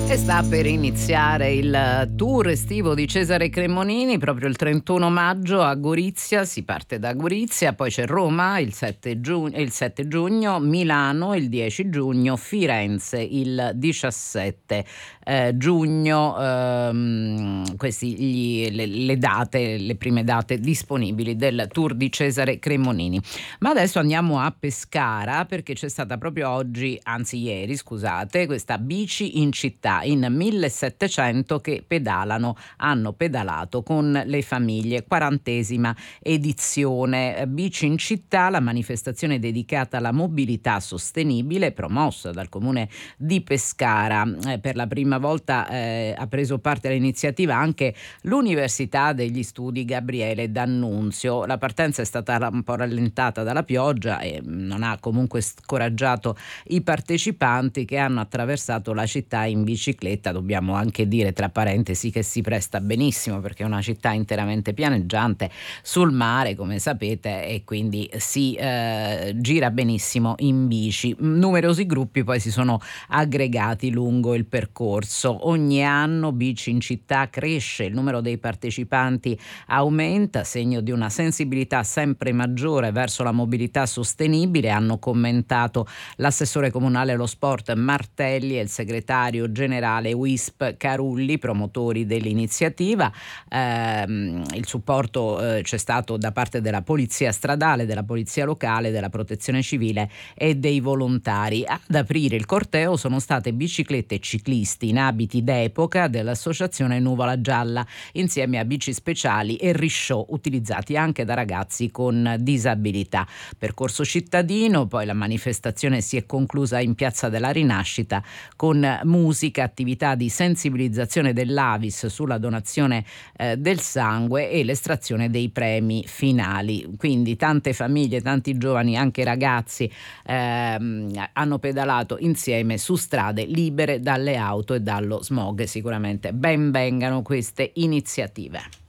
E sta per iniziare il tour estivo di Cesare Cremonini, proprio il 31 maggio a Gorizia, si parte da Gorizia, poi c'è Roma il 7 giugno, Milano il 10 giugno, Firenze il 17 giugno, questi le date, le prime date disponibili del tour di Cesare Cremonini. Ma adesso andiamo a Pescara perché c'è stata proprio oggi, anzi ieri, scusate, questa bici in città in 1700 che hanno pedalato con le famiglie, 40ª edizione. Bici in città, la manifestazione dedicata alla mobilità sostenibile promossa dal comune di Pescara. Per la prima volta ha preso parte all'iniziativa anche l'Università degli Studi Gabriele D'Annunzio. La partenza è stata un po' rallentata dalla pioggia e non ha comunque scoraggiato i partecipanti, che hanno attraversato la città in bicicletta. Dobbiamo anche dire, tra parentesi, che si presta benissimo perché è una città interamente pianeggiante sul mare, come sapete, e quindi si gira benissimo in bici. Numerosi gruppi poi si sono aggregati lungo il percorso. Ogni anno Bici in città cresce, il numero dei partecipanti aumenta, segno di una sensibilità sempre maggiore verso la mobilità sostenibile, hanno commentato l'assessore comunale allo sport Martelli e il segretario generale WISP Carulli, promotori dell'iniziativa. Il supporto c'è stato da parte della polizia stradale, della polizia locale, della protezione civile e dei volontari. Ad aprire il corteo sono state biciclette e ciclisti in abiti d'epoca dell'associazione Nuvola Gialla, insieme a bici speciali e risciò utilizzati anche da ragazzi con disabilità. Percorso cittadino, poi la manifestazione si è conclusa in Piazza della Rinascita con musica, attività di sensibilizzazione dell'Avis sulla donazione del sangue e l'estrazione dei premi finali. Quindi tante famiglie, tanti giovani, anche ragazzi hanno pedalato insieme su strade libere dalle auto e dallo smog. Sicuramente ben vengano queste iniziative.